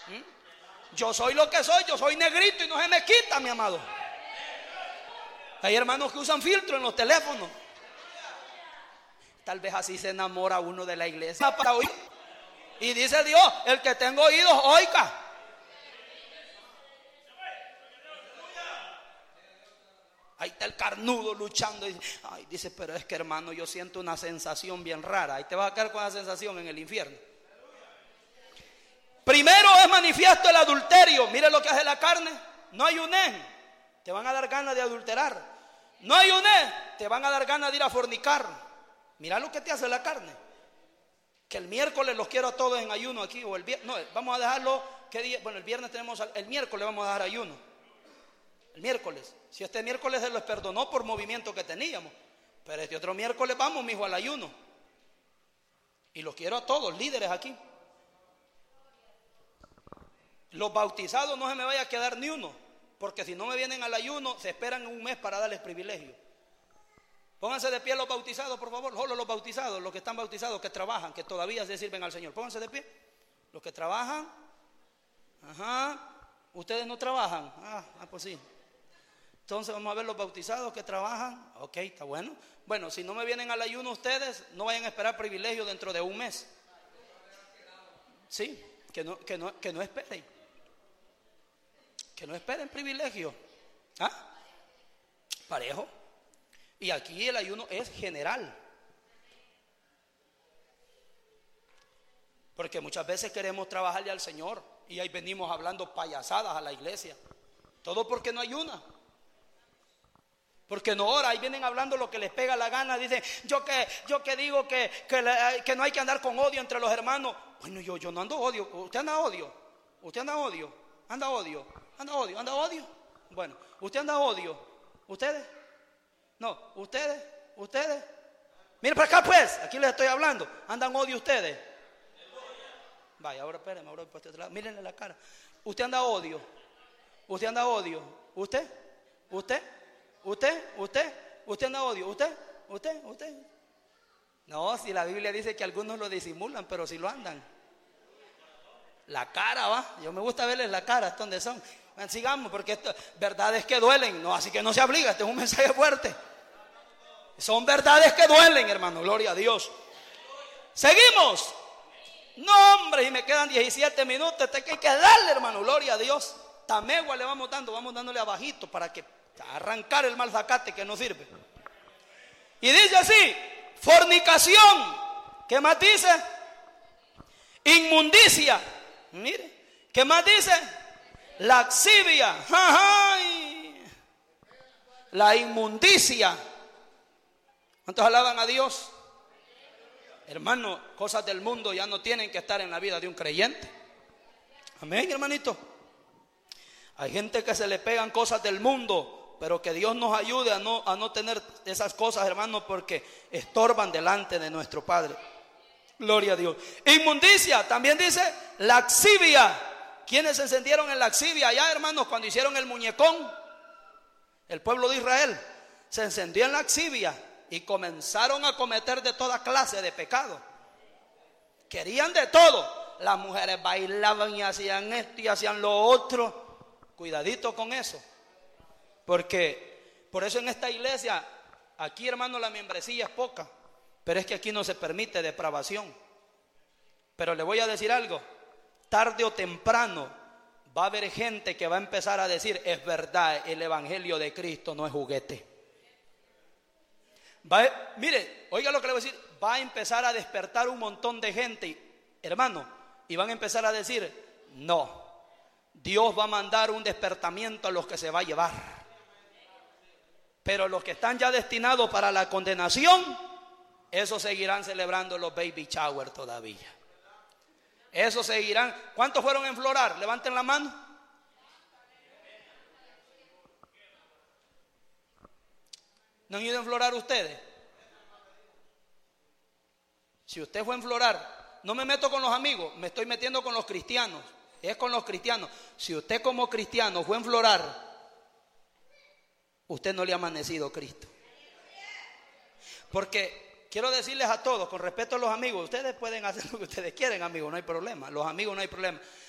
Yo soy lo que soy, yo soy negrito y no se me quita, mi amado. Hay hermanos que usan filtro en los teléfonos. Tal vez así se enamora uno de la iglesia para oír. Y dice Dios, el que tenga oídos, oiga. Ahí está el carnudo luchando. Y dice, pero es que hermano, yo siento una sensación bien rara. Ahí te vas a quedar con esa sensación en el infierno. Primero es manifiesto el adulterio. Mire lo que hace la carne. No ayuné, te van a dar ganas de adulterar. No ayuné, te van a dar ganas de ir a fornicar. Mira lo que te hace la carne. Que el miércoles los quiero a todos en ayuno aquí. O el viernes, no, vamos a dejarlo. ¿Qué día? Bueno, el viernes tenemos, el miércoles vamos a dejar ayuno. El miércoles. Si este miércoles se los perdonó por movimiento que teníamos. Pero este otro miércoles vamos, mijo, al ayuno. Y los quiero a todos, líderes aquí. Los bautizados no se me vaya a quedar ni uno, porque si no me vienen al ayuno, se esperan un mes para darles privilegio. Pónganse de pie los bautizados, por favor. Solo los bautizados, los que están bautizados, que trabajan, que todavía se sirven al Señor. Pónganse de pie. Los que trabajan. Ajá. Ustedes no trabajan. Pues sí. Entonces vamos a ver los bautizados que trabajan. Ok, está bueno. Bueno, si no me vienen al ayuno ustedes, no vayan a esperar privilegio dentro de un mes. Sí, que no esperen. Que no esperen privilegio. Parejo. Y aquí el ayuno es general. Porque muchas veces queremos trabajarle al Señor y ahí venimos hablando payasadas a la iglesia. Todo porque no ayuna. Porque no ora, ahí vienen hablando lo que les pega la gana. Dicen, yo que digo que no hay que andar con odio entre los hermanos. Bueno, yo no ando odio. Usted anda odio. Usted anda odio. Anda odio. Anda odio. Anda odio. Bueno, usted anda odio. ¿Ustedes? No, ustedes. Miren para acá pues, aquí les estoy hablando. ¿Andan odio ustedes? Vaya, ahora espérenme, ahora por este otro lado. Mírenle la cara. Usted anda odio. Usted anda odio. ¿Usted anda odio. ¿Usted? No, si la Biblia dice que algunos lo disimulan, pero si lo andan. La cara, va. Yo me gusta verles la cara, ¿dónde son? Bueno, sigamos, porque esto, verdades que duelen. No, así que no se obliga, este es un mensaje fuerte. Son verdades que duelen, hermano, gloria a Dios. Seguimos. No, hombre, y me quedan 17 minutos. Este que hay que darle, hermano, gloria a Dios. Tamegua le vamos dándole abajito para que arrancar el mal zacate que no sirve. Y dice así: fornicación. ¿Qué más dice? Inmundicia. Mire, ¿qué más dice? Laxivia. ¡Ay! La inmundicia. ¿Cuántos alaban a Dios? Hermano, cosas del mundo ya no tienen que estar en la vida de un creyente. Amén, hermanito. Hay gente que se le pegan cosas del mundo, pero que Dios nos ayude a no tener esas cosas, hermano, porque estorban delante de nuestro Padre. Gloria a Dios. Inmundicia, también dice laxivia. ¿Quiénes se encendieron en laxivia allá, hermanos, cuando hicieron el muñecón? El pueblo de Israel se encendió en laxivia y comenzaron a cometer de toda clase de pecado. Querían de todo. Las mujeres bailaban y hacían esto y hacían lo otro. Cuidadito con eso, porque por eso en esta iglesia, aquí, hermano, la membresía es poca, pero es que aquí no se permite depravación. Pero le voy a decir algo: tarde o temprano va a haber gente que va a empezar a decir, es verdad, el evangelio de Cristo no es juguete. Mire, oiga lo que le voy a decir: va a empezar a despertar un montón de gente, hermano, y van a empezar a decir, no, Dios va a mandar un despertamiento a los que se va a llevar. Pero los que están ya destinados para la condenación, esos seguirán celebrando los baby shower todavía. Esos seguirán. ¿Cuántos fueron a enflorar? Levanten la mano. ¿No han ido a enflorar ustedes? Si usted fue a enflorar, no me meto con los amigos, me estoy metiendo con los cristianos. Es con los cristianos. Si usted como cristiano fue a enflorar, usted no le ha amanecido Cristo. Porque quiero decirles a todos, con respeto a los amigos, ustedes pueden hacer lo que ustedes quieren, amigos, no hay problema. Los amigos no hay problema.